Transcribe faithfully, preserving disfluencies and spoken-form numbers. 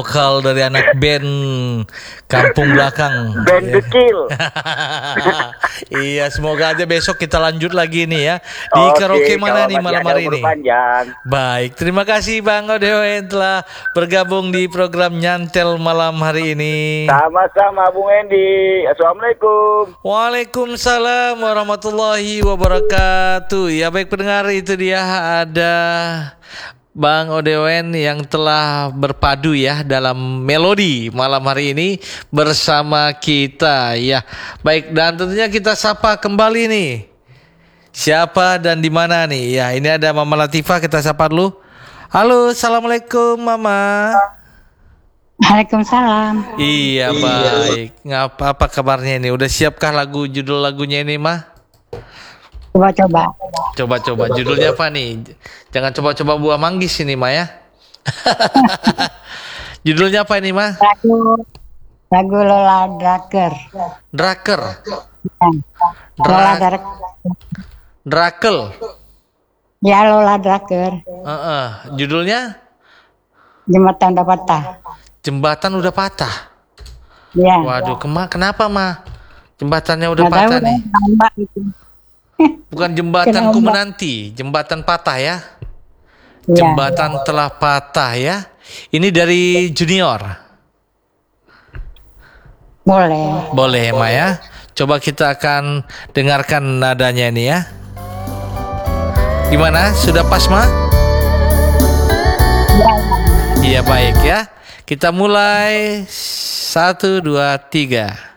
Vokal dari anak band Kampung Belakang. Band Ya. Dekil. Iya, semoga aja besok kita lanjut lagi nih ya. Di Oke, karaoke mana kalau nih masih malam ada hari umur ini? panjang. Baik, terima kasih Bang Odewen telah bergabung di program Nyantel malam hari ini. Sama-sama Bung Endi. Assalamualaikum. Waalaikumsalam warahmatullahi wabarakatuh. Ya baik pendengar, itu dia ada Bang Odewen yang telah berpadu ya dalam melodi malam hari ini bersama kita ya. Baik, dan tentunya kita sapa kembali nih. Siapa dan di mana nih? Ya, ini ada Mama Latifah, kita sapa dulu. Halo, assalamualaikum Mama. Waalaikumsalam. Iya, baik. Ngapa apa kabarnya ini? Udah siapkah lagu judul lagunya ini, Mah? Coba-coba. Coba-coba judulnya apa nih? Jangan coba-coba buah manggis ini, Ma ya. Judulnya apa ini, Ma? Lagu lagu Lola Draker. Draker. Lola Dra- Draker. Drakel. Ya Lola Draker. Heeh. Judulnya Jembatan udah patah. Jembatan Udah Patah. Ya. Waduh, kema- kenapa, Ma? Jembatannya udah Nggak tahu patah nih. deh, nambah gitu. Bukan jembatan Kena ku ombak. menanti, jembatan patah ya. Ya. Jembatan telah patah ya. Ini dari Junior. Boleh. Boleh, Ma ya. Coba kita akan dengarkan nadanya ini ya. Gimana? Sudah pas, Ma? Ya. Iya, baik ya. Kita mulai. Satu, dua, tiga.